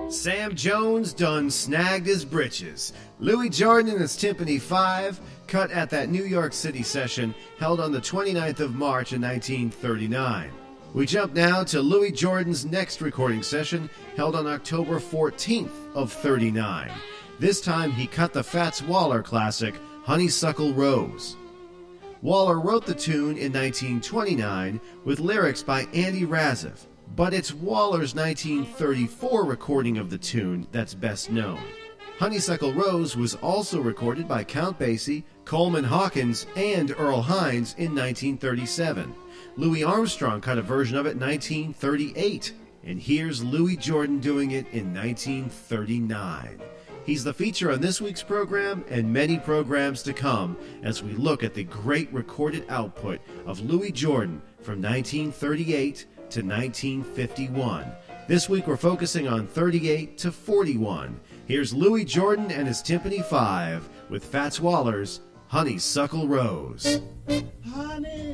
Sam Jones done snagged his britches. Louis Jordan and his Timpani 5 cut at that New York City session held on the 29th of March in 1939. We jump now to Louis Jordan's next recording session held on October 14th of 39. This time he cut the Fats Waller classic, Honeysuckle Rose. Waller wrote the tune in 1929 with lyrics by Andy Razif, but it's Waller's 1934 recording of the tune that's best known. Honeysuckle Rose was also recorded by Count Basie, Coleman Hawkins, and Earl Hines in 1937. Louis Armstrong cut a version of it in 1938, and here's Louis Jordan doing it in 1939. He's the feature on this week's program and many programs to come as we look at the great recorded output of Louis Jordan from 1938 to 1951. This week we're focusing on 38 to 41. Here's Louis Jordan and his Timpani 5 with Fats Waller's Honeysuckle Rose. Honey.